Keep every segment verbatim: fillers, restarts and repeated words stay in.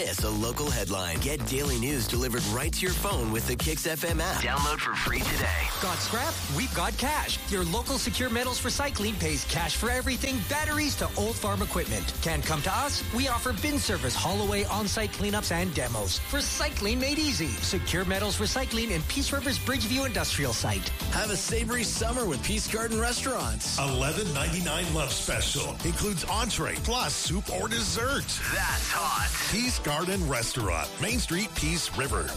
miss a local headline. Get daily news delivered right to your phone with the Kix F M app. Download for free today. Got scrap? We've got cash. Your local Secure Metals Recycling pays cash for everything batteries to old farm equipment. Can't come to us? We offer bin service, haul away, on-site cleanups, and demos. Recycling made easy. Secure Metals Recycling in Peace River's Bridgeview Industrial Site. Have a savory summer with Peace Garden Restaurants. eleven ninety-nine Love Special includes entree plus soup or dessert. That's hot. Peace Garden Restaurant, Main Street, Peace River.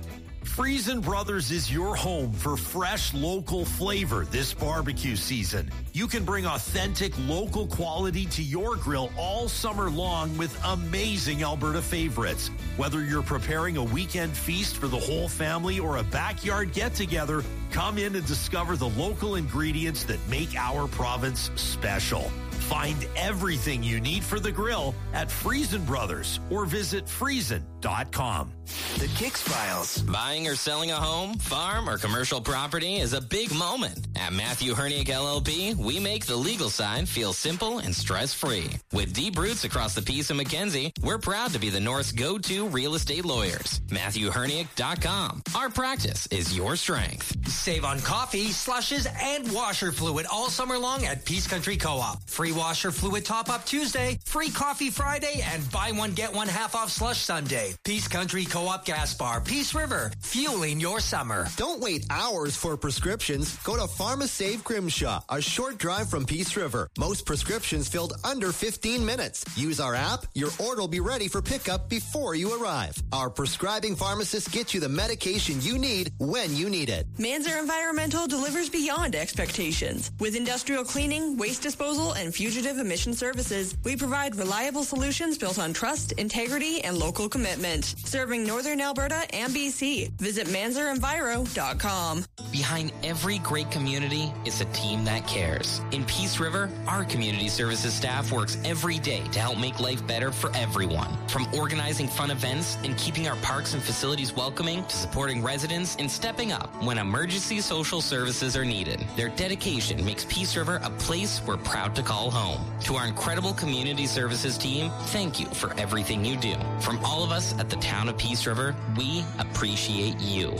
Friesen Brothers is your home for fresh local flavor this barbecue season. You can bring authentic local quality to your grill all summer long with amazing Alberta favorites. Whether you're preparing a weekend feast for the whole family or a backyard get-together, come in and discover the local ingredients that make our province special. Find everything you need for the grill at Friesen Brothers or visit friesen dot com. The Kix Files. Buying or selling a home, farm, or commercial property is a big moment. At Matthew Herniak L L P, we make the legal side feel simple and stress-free. With deep roots across the Peace and Mackenzie, we're proud to be the North's go-to real estate lawyers. Matthew Herniak dot com. Our practice is your strength. Save on coffee, slushes, and washer fluid all summer long at Peace Country Co-op. Free washer fluid top-up Tuesday, free coffee Friday, and buy one, get one half off slush Sunday. Peace Country Co-op Gas Bar, Peace River, fueling your summer. Don't wait hours for prescriptions. Go to PharmaSave Grimshaw, a short drive from Peace River. Most prescriptions filled under fifteen minutes. Use our app. Your order will be ready for pickup before you arrive. Our prescribing pharmacists get you the medication you need when you need it. Manzer Environmental delivers beyond expectations. With industrial cleaning, waste disposal, and fugitive emission services, we provide reliable solutions built on trust, integrity, and local commitment. Serving Northern Alberta and B C. Visit manzer enviro dot com. Behind every great community is a team that cares. In Peace River, our community services staff works every day to help make life better for everyone. From organizing fun events and keeping our parks and facilities welcoming to supporting residents and stepping up when emergency social services are needed. Their dedication makes Peace River a place we're proud to call home. To our incredible community services team, thank you for everything you do. From all of us at the town of Peace River, we appreciate you.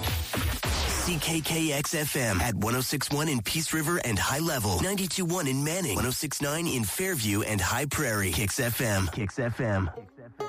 C K K X F M at one oh six point one in Peace River and High Level, ninety-two point one in Manning, one oh six point nine in Fairview and High Prairie. Kix F M. Kix F M.